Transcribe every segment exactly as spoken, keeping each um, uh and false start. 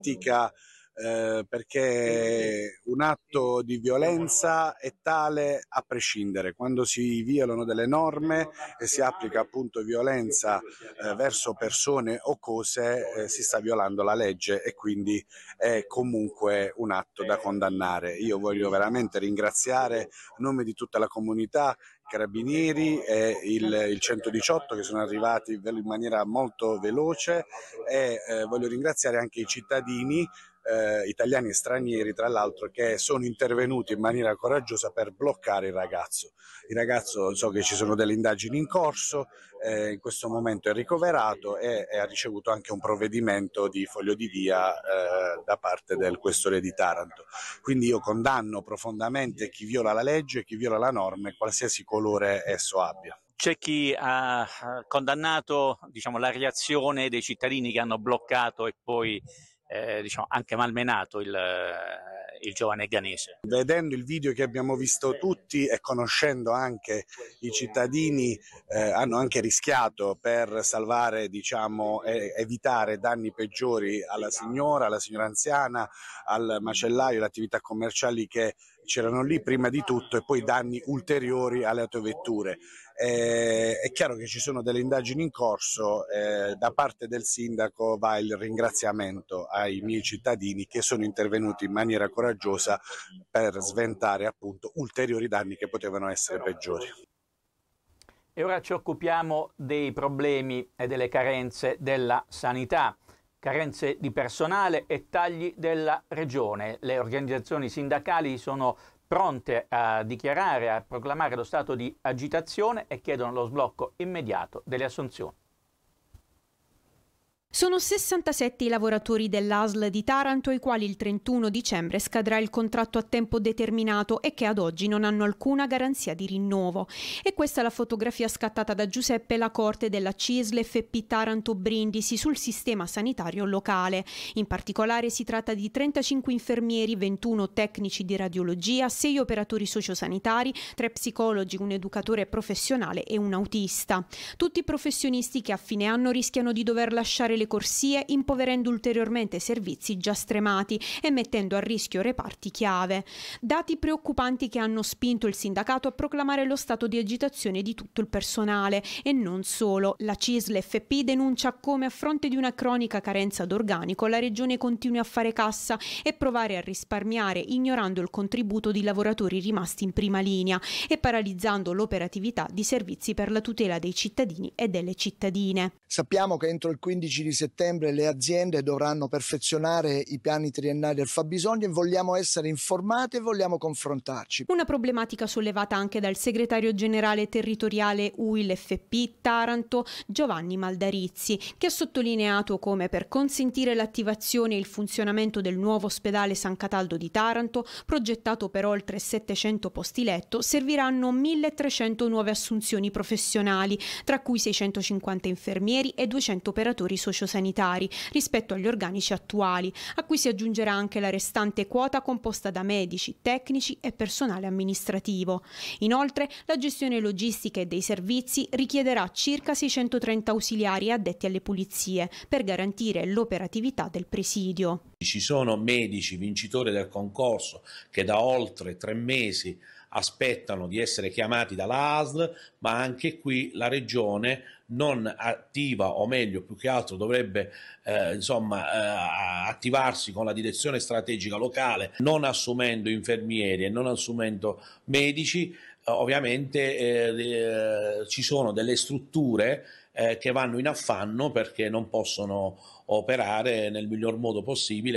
Eh, perché un atto di violenza è tale a prescindere. Quando si violano delle norme e si applica appunto violenza eh, verso persone o cose, eh, si sta violando la legge e quindi è comunque un atto da condannare. Io voglio veramente ringraziare a nome di tutta la comunità Carabinieri e il, il centodiciotto che sono arrivati in maniera molto veloce e eh, voglio ringraziare anche i cittadini Eh, italiani e stranieri, tra l'altro, che sono intervenuti in maniera coraggiosa per bloccare il ragazzo. Il ragazzo, so che ci sono delle indagini in corso, eh, in questo momento è ricoverato e, e ha ricevuto anche un provvedimento di foglio di via eh, da parte del questore di Taranto. Quindi io condanno profondamente chi viola la legge, chi viola la norma, qualsiasi colore esso abbia. C'è chi ha condannato, diciamo, la reazione dei cittadini che hanno bloccato e poi Eh, diciamo, anche malmenato il, il giovane ghanese. Vedendo il video che abbiamo visto tutti e conoscendo anche i cittadini, eh, hanno anche rischiato per salvare, diciamo, e evitare danni peggiori alla signora, alla signora anziana, al macellaio, alle attività commerciali che c'erano lì prima di tutto e poi danni ulteriori alle autovetture. Eh, è chiaro che ci sono delle indagini in corso, eh, da parte del sindaco va il ringraziamento ai miei cittadini che sono intervenuti in maniera coraggiosa per sventare appunto ulteriori danni che potevano essere peggiori. E ora ci occupiamo dei problemi e delle carenze della sanità. Carenze di personale e tagli della regione. Le organizzazioni sindacali sono pronte a dichiarare, a proclamare lo stato di agitazione e chiedono lo sblocco immediato delle assunzioni. Sono sessantasette i lavoratori dell'A S L di Taranto ai quali il trentuno dicembre scadrà il contratto a tempo determinato e che ad oggi non hanno alcuna garanzia di rinnovo. E questa è la fotografia scattata da Giuseppe Lacorte della C I S L F P Taranto Brindisi sul sistema sanitario locale. In particolare si tratta di trentacinque infermieri, ventuno tecnici di radiologia, sei operatori sociosanitari, tre psicologi, un educatore professionale e un autista. Tutti professionisti che a fine anno rischiano di dover lasciare le corsie, impoverendo ulteriormente servizi già stremati e mettendo a rischio reparti chiave. Dati preoccupanti che hanno spinto il sindacato a proclamare lo stato di agitazione di tutto il personale e non solo. La C I S L F P denuncia come a fronte di una cronica carenza d'organico la regione continui a fare cassa e provare a risparmiare ignorando il contributo di lavoratori rimasti in prima linea e paralizzando l'operatività di servizi per la tutela dei cittadini e delle cittadine. Sappiamo che entro il quindici di settembre le aziende dovranno perfezionare i piani triennali del fabbisogno e vogliamo essere informati e vogliamo confrontarci. Una problematica sollevata anche dal segretario generale territoriale U I L F P Taranto, Giovanni Maldarizzi, che ha sottolineato come per consentire l'attivazione e il funzionamento del nuovo ospedale San Cataldo di Taranto, progettato per oltre settecento posti letto, serviranno milletrecento nuove assunzioni professionali, tra cui seicentocinquanta infermieri e duecento operatori sociosanitari rispetto agli organici attuali, a cui si aggiungerà anche la restante quota composta da medici, tecnici e personale amministrativo. Inoltre, la gestione logistica e dei servizi richiederà circa seicentotrenta ausiliari addetti alle pulizie per garantire l'operatività del presidio. Ci sono medici vincitori del concorso che da oltre tre mesi aspettano di essere chiamati dalla A S L, ma anche qui la regione non attiva, o meglio più che altro dovrebbe eh, insomma eh, attivarsi con la direzione strategica locale, non assumendo infermieri e non assumendo medici. Eh, ovviamente eh, eh, ci sono delle strutture eh, che vanno in affanno perché non possono operare nel miglior modo possibile.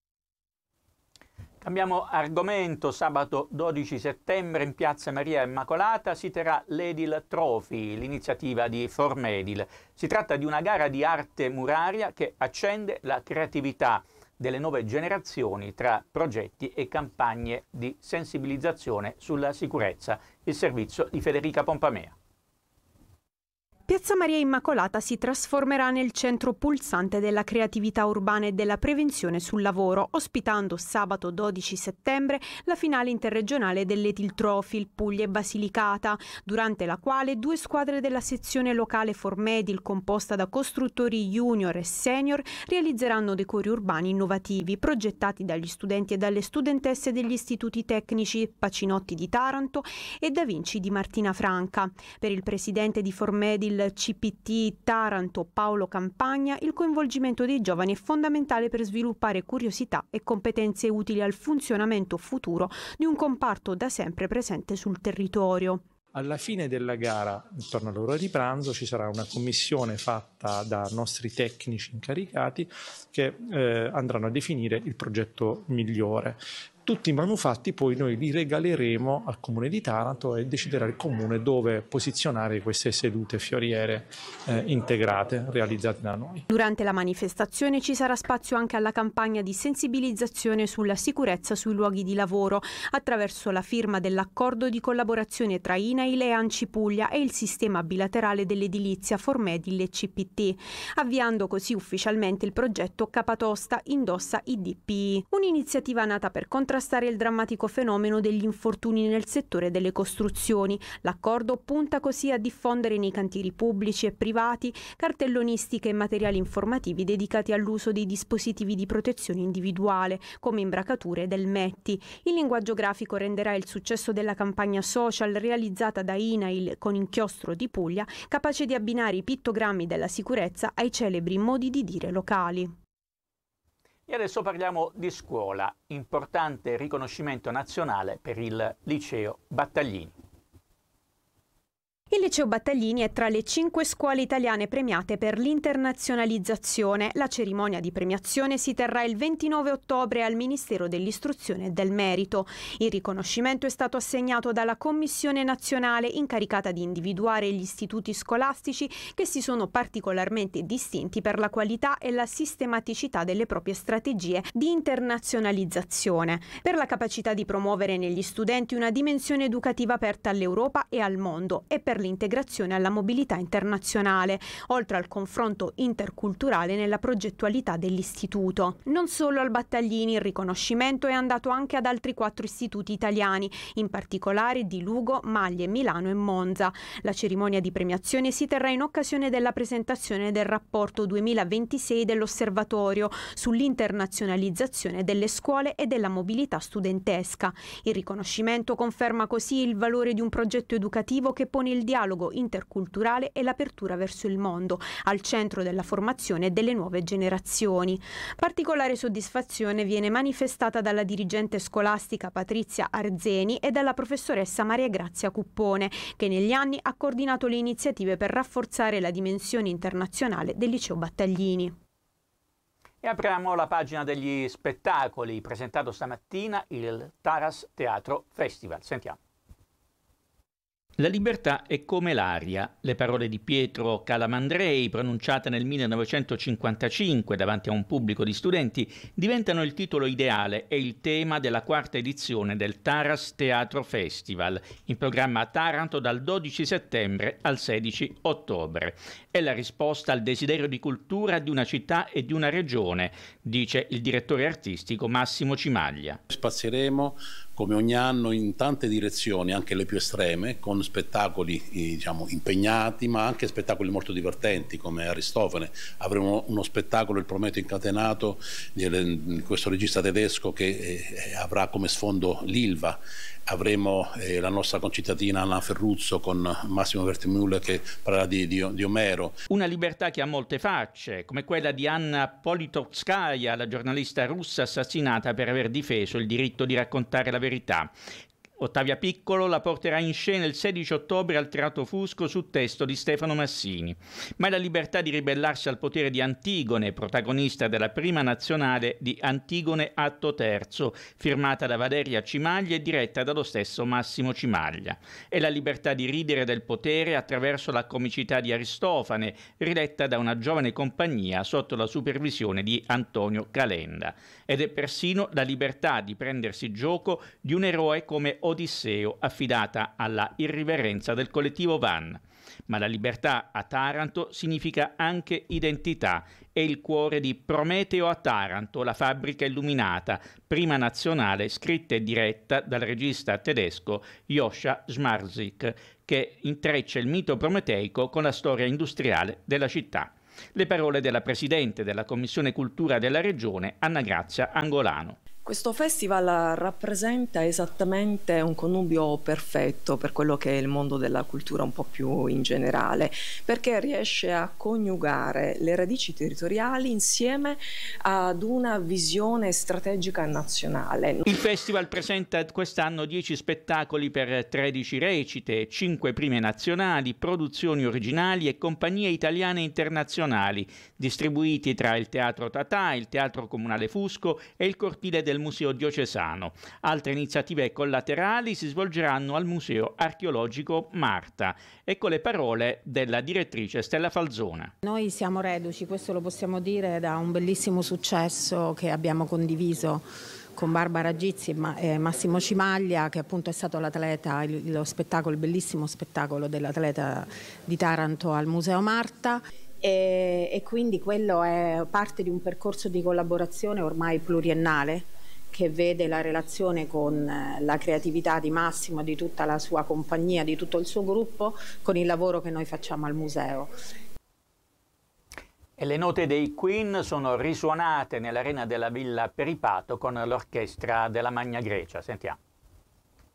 Cambiamo argomento. Sabato dodici settembre in Piazza Maria Immacolata si terrà l'Edil Trophy, l'iniziativa di Formedil. Si tratta di una gara di arte muraria che accende la creatività delle nuove generazioni tra progetti e campagne di sensibilizzazione sulla sicurezza. Il servizio di Federica Pompamea. Piazza Maria Immacolata si trasformerà nel centro pulsante della creatività urbana e della prevenzione sul lavoro, ospitando sabato dodici settembre la finale interregionale dell'Ethil Trophy Puglia e Basilicata, durante la quale due squadre della sezione locale Formedil, composta da costruttori junior e senior, realizzeranno decori urbani innovativi progettati dagli studenti e dalle studentesse degli istituti tecnici Pacinotti di Taranto e Da Vinci di Martina Franca. Per il presidente di Formedil C P T Taranto Paolo Campagna, il coinvolgimento dei giovani è fondamentale per sviluppare curiosità e competenze utili al funzionamento futuro di un comparto da sempre presente sul territorio. Alla fine della gara, intorno all'ora di pranzo, ci sarà una commissione fatta da nostri tecnici incaricati che eh, andranno a definire il progetto migliore. Tutti i manufatti poi noi li regaleremo al Comune di Taranto e deciderà il Comune dove posizionare queste sedute fioriere eh, integrate realizzate da noi. Durante la manifestazione ci sarà spazio anche alla campagna di sensibilizzazione sulla sicurezza sui luoghi di lavoro attraverso la firma dell'accordo di collaborazione tra INAIL e ANCI Puglia e il sistema bilaterale dell'edilizia Formedil e C P T, avviando così ufficialmente il progetto Capatosta Indossa I D P I, un'iniziativa nata per contrastare il drammatico fenomeno degli infortuni nel settore delle costruzioni. L'accordo punta così a diffondere nei cantieri pubblici e privati cartellonistiche e materiali informativi dedicati all'uso dei dispositivi di protezione individuale, come imbracature ed elmetti. Il linguaggio grafico renderà il successo della campagna social realizzata da INAIL con Inchiostro di Puglia capace di abbinare i pittogrammi della sicurezza ai celebri modi di dire locali. E adesso parliamo di scuola, importante riconoscimento nazionale per il Liceo Battaglini. Il Liceo Battaglini è tra le cinque scuole italiane premiate per l'internazionalizzazione. La cerimonia di premiazione si terrà il ventinove ottobre al Ministero dell'Istruzione e del Merito. Il riconoscimento è stato assegnato dalla Commissione nazionale incaricata di individuare gli istituti scolastici che si sono particolarmente distinti per la qualità e la sistematicità delle proprie strategie di internazionalizzazione, per la capacità di promuovere negli studenti una dimensione educativa aperta all'Europa e al mondo e per l'integrazione alla mobilità internazionale, oltre al confronto interculturale nella progettualità dell'istituto. Non solo al Battaglini, il riconoscimento è andato anche ad altri quattro istituti italiani, in particolare di Lugo, Maglie, Milano e Monza. La cerimonia di premiazione si terrà in occasione della presentazione del rapporto duemilaventisei dell'Osservatorio sull'internazionalizzazione delle scuole e della mobilità studentesca. Il riconoscimento conferma così il valore di un progetto educativo che pone il dialogo interculturale e l'apertura verso il mondo al centro della formazione delle nuove generazioni. Particolare soddisfazione viene manifestata dalla dirigente scolastica Patrizia Arzeni e dalla professoressa Maria Grazia Cuppone, che negli anni ha coordinato le iniziative per rafforzare la dimensione internazionale del Liceo Battaglini. E apriamo la pagina degli spettacoli, presentato stamattina il Taras Teatro Festival. Sentiamo. La libertà è come l'aria. Le parole di Pietro Calamandrei, pronunciate nel millenovecentocinquantacinque davanti a un pubblico di studenti, diventano il titolo ideale e il tema della quarta edizione del Taras Teatro Festival, in programma a Taranto dal dodici settembre al sedici ottobre. È la risposta al desiderio di cultura di una città e di una regione, dice il direttore artistico Massimo Cimaglia. Spazieremo come ogni anno in tante direzioni, anche le più estreme, con spettacoli diciamo impegnati, ma anche spettacoli molto divertenti come Aristofane. Avremo uno spettacolo, Il Prometeo incatenato, di questo regista tedesco che eh, avrà come sfondo l'Ilva. Avremo eh, la nostra concittadina Anna Ferruzzo con Massimo Vertimüller che parlerà di, di, di Omero. Una libertà che ha molte facce, come quella di Anna Politkovskaya, la giornalista russa assassinata per aver difeso il diritto di raccontare la verità. Ottavia Piccolo la porterà in scena il sedici ottobre al Teatro Fusco su testo di Stefano Massini. Ma è la libertà di ribellarsi al potere di Antigone, protagonista della prima nazionale di Antigone Atto Terzo, firmata da Valeria Cimaglia e diretta dallo stesso Massimo Cimaglia. È la libertà di ridere del potere attraverso la comicità di Aristofane, riletta da una giovane compagnia sotto la supervisione di Antonio Calenda. Ed è persino la libertà di prendersi gioco di un eroe come Odisseo, affidata alla irriverenza del collettivo Van. Ma la libertà a Taranto significa anche identità. È il cuore di Prometeo a Taranto, la fabbrica illuminata, prima nazionale, scritta e diretta dal regista tedesco Joscha Szmarzyk, che intreccia il mito prometeico con la storia industriale della città. Le parole della Presidente della Commissione Cultura della Regione, Anna Grazia Angolano. Questo festival rappresenta esattamente un connubio perfetto per quello che è il mondo della cultura un po' più in generale, perché riesce a coniugare le radici territoriali insieme ad una visione strategica nazionale. Il festival presenta quest'anno dieci spettacoli per tredici recite, cinque prime nazionali, produzioni originali e compagnie italiane e internazionali, distribuiti tra il Teatro Tatà, il Teatro Comunale Fusco e il cortile del Museo Diocesano. Altre iniziative collaterali si svolgeranno al Museo Archeologico Marta. Ecco le parole della direttrice Stella Falzona. Noi siamo reduci, questo lo possiamo dire, da un bellissimo successo che abbiamo condiviso con Barbara Gizzi e Massimo Cimaglia, che appunto è stato l'atleta, lo spettacolo, il bellissimo spettacolo dell'atleta di Taranto al Museo Marta. E, e quindi quello è parte di un percorso di collaborazione ormai pluriennale, che vede la relazione con la creatività di Massimo, di tutta la sua compagnia, di tutto il suo gruppo, con il lavoro che noi facciamo al museo. E le note dei Queen sono risuonate nell'arena della Villa Peripato con l'orchestra della Magna Grecia. Sentiamo.